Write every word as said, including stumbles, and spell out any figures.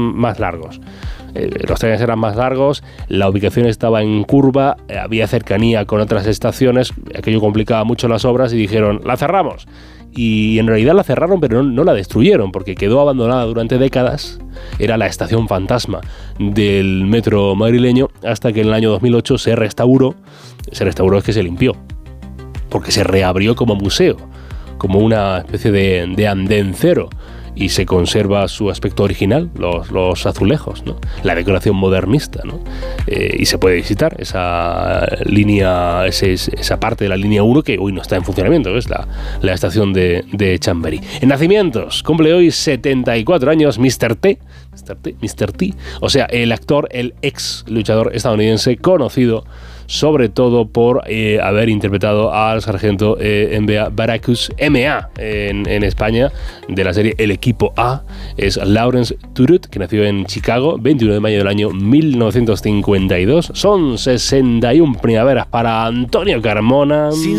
más largos. Eh, los trenes eran más largos, la ubicación estaba en curva, eh, había cercanía con otras estaciones, aquello complicaba mucho las obras y dijeron, la cerramos. Y en realidad la cerraron, pero no, no la destruyeron, porque quedó abandonada durante décadas. Era la estación fantasma del metro madrileño, hasta que en el año dos mil ocho se restauró. Se restauró es que se limpió, porque se reabrió como museo, como una especie de, de andén cero, y se conserva su aspecto original, los, los azulejos, ¿no? La decoración modernista, ¿no? Eh, y se puede visitar esa línea, ese, esa parte de la línea uno que hoy no está en funcionamiento, es la, la estación de, de Chamberí. En nacimientos, cumple hoy setenta y cuatro años míster T, míster T, míster T, o sea, el actor, el ex luchador estadounidense conocido sobre todo por eh, haber interpretado al sargento eh, M A Baracus M A en, en España, de la serie El Equipo A. Es Lawrence Turut, que nació en Chicago, veintiuno de mayo del año mil novecientos cincuenta y dos. Son sesenta y una primaveras para Antonio Carmona.